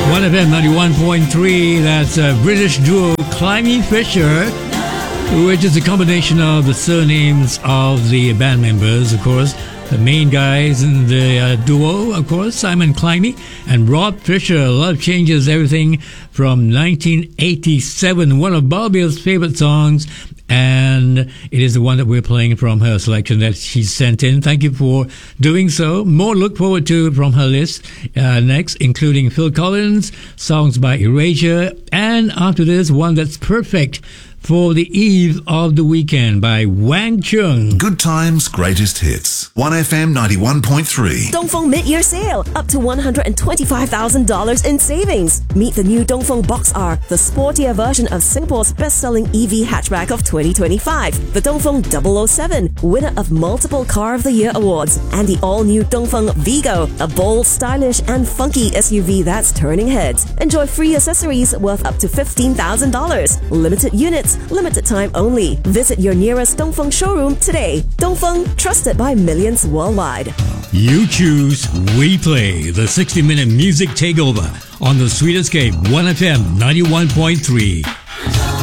1FM 91.3, that's British duo Climby Fisher, which is a combination of the surnames of the band members, of course. The main guys in the duo, of course, Simon Climby and Rob Fisher. Love Changes Everything from 1987, one of Barbie's favorite songs, and it is the one that we're playing from her selection that she sent in. Thank you for doing so. More look forward to from her list next, including Phil Collins, songs by Erasure, and after this, one that's perfect for the eve of the weekend by Wang Chung. Good times, greatest hits. 1FM 91.3. Dongfeng mid-year sale. Up to $125,000 in savings. Meet the new Dongfeng Box R, the sportier version of Singapore's best-selling EV hatchback of 2025. The Dongfeng 007, winner of multiple Car of the Year awards. And the all-new Dongfeng Vigo, a bold, stylish and funky SUV that's turning heads. Enjoy free accessories worth up to $15,000. Limited units, limited time only. Visit your nearest Dongfeng showroom today. Dongfeng, trusted by millions worldwide. You choose, we play the 60-minute music takeover on the Sweet Escape 1FM 91.3.